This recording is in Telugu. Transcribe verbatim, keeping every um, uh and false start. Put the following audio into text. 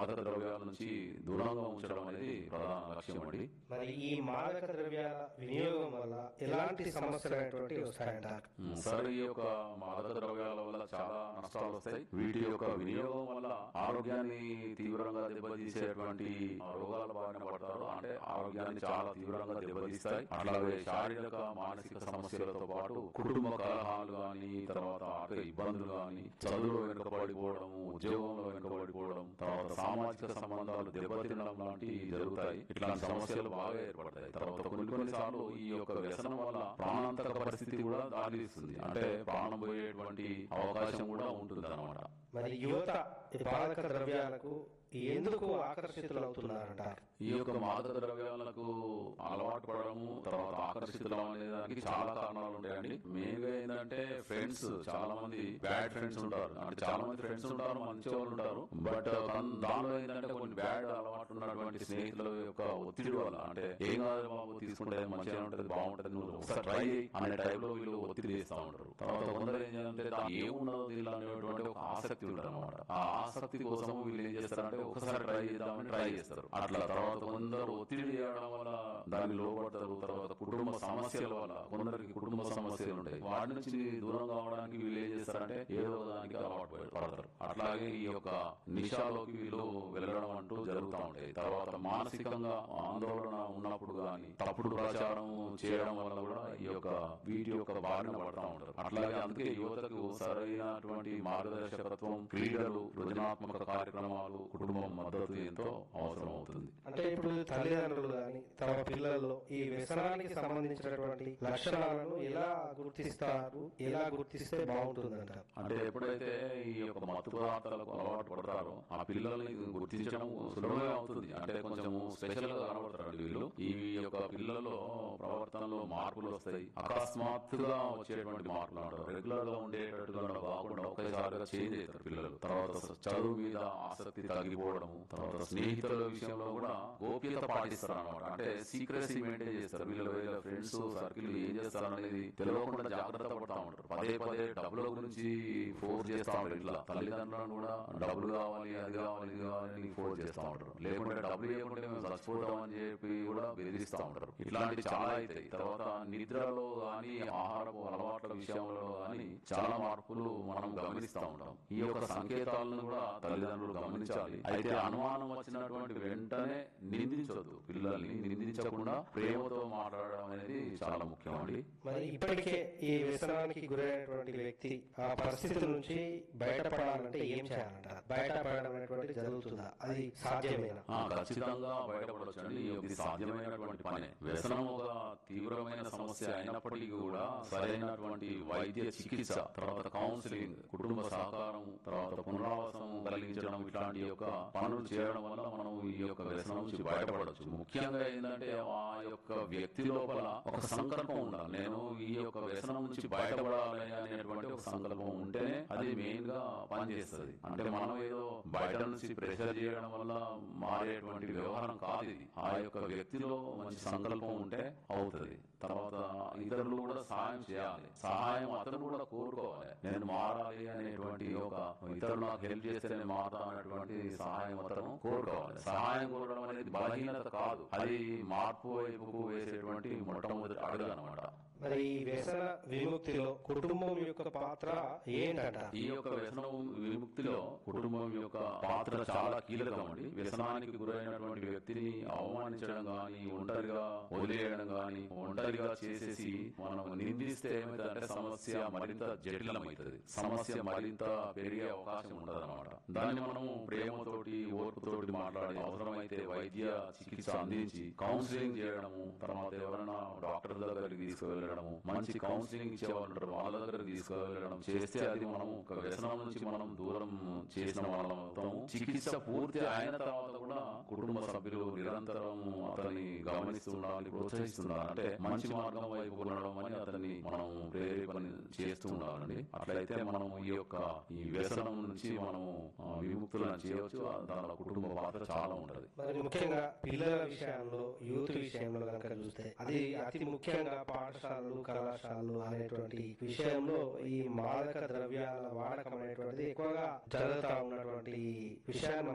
మాదక ద్రవ్యాల నుంచి దూరంగా ఉంచడం అనేది ప్రధాన లక్ష్యం అండి. మరి ఈ మాదక ద్రవ్యాల వినియోగం వల్ల ఎలాంటి సమస్యలు అనేటువంటి వస్తాయంటారు? సరే, ఈ యొక్క మాదక ద్రవ్యాల వల్ల చాలా నష్టాలు వస్తాయి. వీటి యొక్క వినియోగం వల్ల ఆరోగ్యాన్ని తీవ్రంగా దెబ్బతీసేటువంటి రోగాల బారిన పడతారు. అంటే ఆరోగ్యాన్ని చాలా తీవ్రంగా దెబ్బతీస్తాయి. అట్లాగే శారీరక మానసిక సమస్యలతో పాటు కుటుంబ కలహాలు గాని, తర్వాత ఆర్థిక ఇబ్బందులు గాని, చదువులో వెనుకబడిపోవడం, ఉద్యోగంలో వెనుకబడిపోవడం, తర్వాత సామాజిక సంబంధాలు దెబ్బతినడం లాంటివి జరుగుతాయి. ఇట్లాంటి సమస్యలు బాగా ఏర్పడతాయి. తర్వాత కొన్ని కొన్నిసార్లు ఈ యొక్క వ్యసనం వల్ల ప్రాణాంతక పరిస్థితి కూడా దారితీస్తుంది. అంటే ప్రాణం పోయేటువంటి అవకాశం కూడా ఉంటుంది అన్నమాట. మరి యువత మాదక ద్రవ్యాలకు ఎందుకు ఆకర్షితులవుతున్నారంటారు? ఈ యొక్క మాదక ద్రవ్యాలకు అలవాటు పడడము, తర్వాత ఆకర్షితులు అనేదానికి చాలా కారణాలు ఉంటాయండి. మెయిన్ గా ఏంటంటే ఫ్రెండ్స్, చాలా మంది బ్యాడ్ ఫ్రెండ్స్ ఉంటారు. అంటే చాలా మంది ఫ్రెండ్స్ ఉంటారు, మంచి వాళ్ళు ఉంటారు. బట్ దానిలో ఏంటంటే కొన్ని బ్యాడ్ అలవాటు ఉన్నటువంటి స్నేహితుల యొక్క ఒత్తిడి వల్ల, అంటే ఏం కాదు బాబు తీసుకుంటే మంచిగా ఉంటుంది, బాగుంటుంది, నువ్వు ఒకసారి ట్రై అనే టైంలో వీళ్ళు ఒత్తిడి చేస్తూ ఉంటారు. తర్వాత కొందరు ఏం చేయాలంటే ఏమున్నదో దీనిలో అనేటువంటి ఒక ఆసక్తి ఉంటుంది అనమాట. ఆ ఆసక్తి కోసం వీళ్ళు ఏం చేస్తారంటే ఒకసారి ట్రై చేద్దామని ట్రై చేస్తారు. అట్లా తర్వాత కొందరు ఒత్తిడి చేయడం వల్ల దాన్ని లోపడతారు. తర్వాత కుటుంబ సమస్యల వల్ల కొందరికి కుటుంబ సమస్యలు ఉంటాయి. వాటి నుంచి దూరం కావడానికి వీళ్ళు ఏం చేస్తారంటే ఏదో దానికి అలవాటు పడతారు. అట్లాగే ఈ యొక్క నిషాలోకి వీళ్ళు వెళ్ళడం అంటూ జరుగుతూ ఉంటాయి. తర్వాత మానసికంగా ఆందోళన ఉన్నప్పుడు గాని తప్పుడు ప్రచారం చేయడం వల్ల కూడా ఈ యొక్క వీటి యొక్క బారిన పడతా ఉంటారు. అట్లాగే అందుకే యువతకు సరైనటువంటి మార్గదర్శకత్వం, క్రీడలు, సృజనాత్మక కార్యక్రమాలు, కుటుంబం మద్దతు ఎంతో అవసరం అవుతుంది. అంటే ఇప్పుడు తల్లిదండ్రులు గాని తమ పిల్లల్లో ఈ వ్యసనానికి సంబంధించినటువంటి లక్షణాలను ఎలా గుర్తిస్తారు, ఎలా గుర్తిస్తే బాగుంటుంది అంటారు? అంటే ఎప్పుడైతే ఈ యొక్క మత్తు పదార్థాలకు అలవాటు పడతారో ఆ పిల్లల్ని గుర్తించడం సులభమే అవుతుంది. అంటే కొంచెం స్పెషల్ గా కనబడతారు వీళ్ళు. ఈ యొక్క పిల్లల్లో ప్రవర్తనలో మార్పులు వస్తాయి. అకస్మాత్తుగా వచ్చేటువంటి మార్పులు అంటారు. రెగ్యులర్ గా ఉండేటట్టుగా కాకుండా ఒకేసారిగా చేంజ్ అవుతారు పిల్లలు. తర్వాత చదువు మీద ఆసక్తి తగ్గిపోవడం, తర్వాత స్నేహితుల విషయంలో కూడా గోప్యత పాటిస్తారు అనమాట. అంటే సీక్రెసీ మెయింటైన్ చేస్తారు. వీళ్ళ వీళ్ళ ఫ్రెండ్స్ సర్కిల్ ఏం చేస్తారు అనేది తెలియకుండా జాగ్రత్త పడతా ఉంటారు. పదే పదే డబ్బుల గురించి ఫోర్స్ చేస్తా ఉంటారు. ఇట్లా తల్లిదండ్రులను కూడా డబ్బులు కావాలి, అది కావాలి, ఇది కావాలి ఫోర్స్ చేస్తా ఉంటారు. లేకుంటే డబ్బులు ఇవ్వకుంటే మేము చచ్చిపోతాం అని చెప్పి కూడా బెదిరిస్తా ఉంటారు. ఇట్లాంటివి చాలా అవుతాయి. తర్వాత నిద్రలో గాని, ఆహారపు అలవాట్ల విషయంలో గాని చాలా మార్పులు మనం గమనిస్తా ఉంటాం. ఈ యొక్క సంకేతాలను కూడా తల్లిదండ్రులు గమనించాలి. అయితే అనుమానం వచ్చినటువంటి వెంటనే నిందించొద్దు. పిల్లల్ని నిందించకుండా ప్రేమతో మాట్లాడడం అనేది చాలా ముఖ్యం అండి. మరి ఇప్పటికే ఈ వ్యసనానికి గురైనటువంటి వ్యక్తి ఆ పరిస్థితి నుంచి బయటపడాలంటే ఏం చేయాలంటారు? బయటపడడం అనేటువంటి జరుగుతుందా? అది సాధ్యమేనా? ఖచ్చితంగా బయటపడొచ్చండి. ఇది సాధ్యమైనటువంటి పనే. వ్యసనం ఒక తీవ్రమైన సమస్య అయినప్పటికీ కూడా సరైనటువంటి వైద్య చికిత్స, తర్వాత కౌన్సిలింగ్, కుటుంబ సహకారం, తర్వాత పునరావాసం కలిగించడం, ఇట్లాంటి యొక్క పనులు చేయడం వల్ల మనం ఈ యొక్క వ్యసనం నుంచి బయటపడవచ్చు. ముఖ్యంగా ఏంటంటే ఆ యొక్క వ్యక్తి లోపల ఒక సంకల్పం ఉండాలి. నేను ఈ యొక్క వ్యసనం నుంచి బయటపడాలి అనేటువంటి ఒక సంకల్పం ఉంటేనే అది మెయిన్ గా పనిచేస్తుంది. అంటే మనం ఏదో బయట నుంచి ప్రెషర్ చేయడం వల్ల మారేటువంటి వ్యవహారం కాదు ఇది. ఆ యొక్క వ్యక్తిలో మంచి సంకల్పం ఉంటే అవుతుంది. తర్వాత ఇతరులు కూడా సహాయం చేయాలి. సహాయం అతను కూడా కోరుకోవాలి. నేను మారాలి అనేటువంటి ఒక ఇతరులు నాకు హెల్ప్ చేస్తే నేను మారుతా అనేటువంటి సహాయం అతను కోరుకోవాలి. సహాయం కోరడం అనేది బలహీనత కాదు, అది మార్పు వైపుకు వేసేటువంటి మొట్టమొదటి అడుగు అనమాట. మరి ఈ వ్యసన విముక్తిలో కుటుంబం యొక్క పాత్ర ఏంటంట? ఈ యొక్క వ్యసనం విముక్తిలో కుటుంబం యొక్క పాత్ర చాలా కీలకం అండి. వ్యసనానికి గురైనటువంటి వ్యక్తిని అవమానించడం గాని, ఒంటరిగా వదిలేయడం గాని, ఒంటరిగా చేసేసి మనం నిందిస్తే ఏమైందంటే సమస్య మరింత జటిలమవుతుంది. సమస్య మరింత పెరిగే అవకాశం ఉండదు అనమాట. దాన్ని మనం ప్రేమతోటి, ఓర్పుతోటి మాట్లాడి అవసరమైతే వైద్య చికిత్స అందించి కౌన్సిలింగ్ చేయడము, తర్వాత ఎవరైనా డాక్టర్ దగ్గరికి తీసుకువెళ్ళడము, మంచి కౌన్సిలింగ్ ఇచ్చేవాళ్ళు వాళ్ళ దగ్గరికి తీసుకువెళ్ళడం చేస్తే అది మనం ఒక వ్యసనం నుంచి మనం దూరం చేసిన వాళ్ళం అవుతాము. చికిత్స పూర్తి అయిన తర్వాత కూడా కుటుంబ సభ్యులు నిరంతరం అతన్ని గమనిస్తుండాలి, ప్రోత్సహిస్తుండాలి. అంటే మంచి మార్గం వైపు ఉండడం అని అతన్ని మనం ప్రేరేపణ చేస్తూ ఉండాలండి. అట్లయితే మనం ఈ యొక్క ఈ వ్యసనం నుంచి మనము విముక్తులను చేయవచ్చు. దానిలో కుటుంబ పాత్ర చాలా ఉంటది. మరి ముఖ్యంగా పిల్లల విషయంలో, యూత్ విషయంలో కనుక చూస్తే అది అతి ముఖ్యంగా పాఠశాలలు, కళాశాలలు అనేటువంటి విషయంలో ఈ మాదక ద్రవ్యాల వాడకం అనేటువంటిది ఎక్కువగా జరుగుతా ఉన్నటువంటి విషయాన్ని